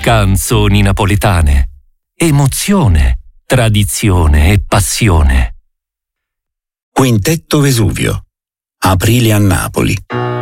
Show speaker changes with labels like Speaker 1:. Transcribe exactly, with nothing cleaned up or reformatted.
Speaker 1: Canzoni napoletane. Emozione, tradizione e passione.
Speaker 2: Quintetto Vesuvio. Aprile a Napoli.